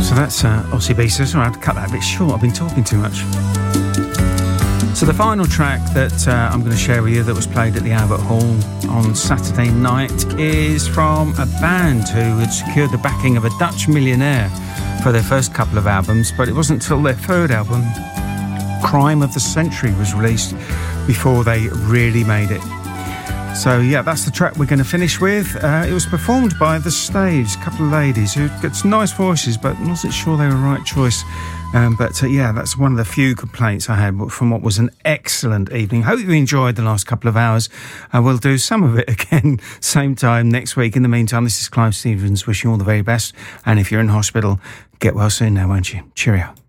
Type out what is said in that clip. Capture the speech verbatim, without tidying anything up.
So that's uh, Ossie Beaster. Sorry, I had to cut that a bit short. I've been talking too much. So the final track that uh, I'm going to share with you that was played at the Albert Hall on Saturday night is from a band who had secured the backing of a Dutch millionaire for their first couple of albums, but it wasn't until their third album, Crime of the Century, was released before they really made it. So yeah, that's the track we're going to finish with. Uh, it was performed by The Staves, a couple of ladies who got nice voices, but wasn't sure they were the right choice. Um, but uh, yeah, that's one of the few complaints I had from what was an excellent evening. Hope you enjoyed the last couple of hours. Uh, we'll do some of it again, same time next week. In the meantime, this is Clive Stevens wishing you all the very best. And if you're in hospital, get well soon now, won't you? Cheerio.